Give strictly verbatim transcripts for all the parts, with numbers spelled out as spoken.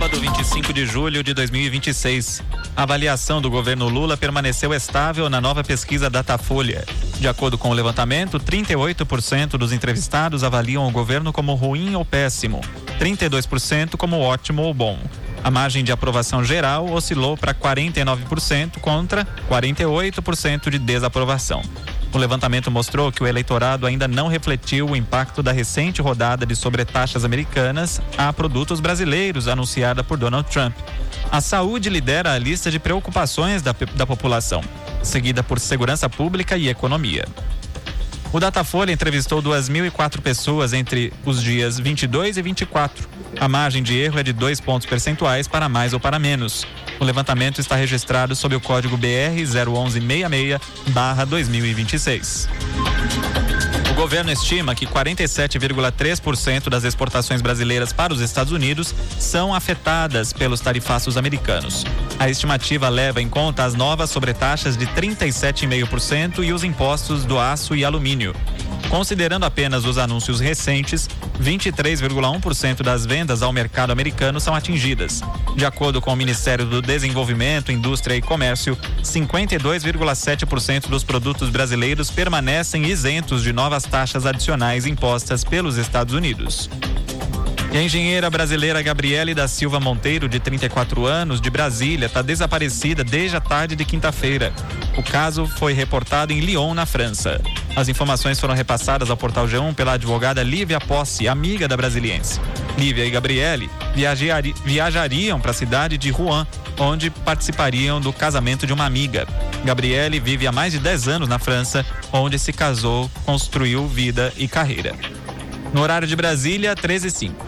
Sábado, vinte e cinco de julho de dois mil e vinte e seis. A avaliação do governo Lula permaneceu estável na nova pesquisa Datafolha. De acordo com o levantamento, trinta e oito por cento dos entrevistados avaliam o governo como ruim ou péssimo, trinta e dois por cento como ótimo ou bom. A margem de aprovação geral oscilou para quarenta e nove por cento contra quarenta e oito por cento de desaprovação. O levantamento mostrou que o eleitorado ainda não refletiu o impacto da recente rodada de sobretaxas americanas a produtos brasileiros anunciada por Donald Trump. A saúde lidera a lista de preocupações da, da população, seguida por segurança pública e economia. O Datafolha entrevistou duas mil e quatro pessoas entre os dias vinte e dois e vinte e quatro. A margem de erro é de dois pontos percentuais para mais ou para menos. O levantamento está registrado sob o código B R zero um um seis seis barra dois mil e vinte e seis. O governo estima que quarenta e sete vírgula três por cento das exportações brasileiras para os Estados Unidos são afetadas pelos tarifaços americanos. A estimativa leva em conta as novas sobretaxas de trinta e sete vírgula cinco por cento e os impostos do aço e alumínio. Considerando apenas os anúncios recentes, vinte e três vírgula um por cento das vendas ao mercado americano são atingidas. De acordo com o Ministério do Desenvolvimento, Indústria e Comércio, cinquenta e dois vírgula sete por cento dos produtos brasileiros permanecem isentos de novas taxas adicionais impostas pelos Estados Unidos. E a engenheira brasileira Gabriele da Silva Monteiro, de trinta e quatro anos, de Brasília, está desaparecida desde a tarde de quinta-feira. O caso foi reportado em Lyon, na França. As informações foram repassadas ao Portal G um pela advogada Lívia Posse, amiga da brasiliense. Lívia e Gabriele viajari, viajariam para a cidade de Rouen, onde participariam do casamento de uma amiga. Gabriele vive há mais de dez anos na França, onde se casou, construiu vida e carreira. No horário de Brasília, treze e cinco.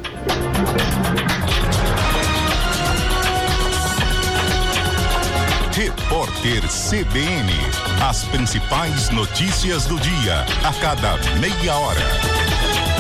Repórter C B N. As principais notícias do dia, a cada meia hora.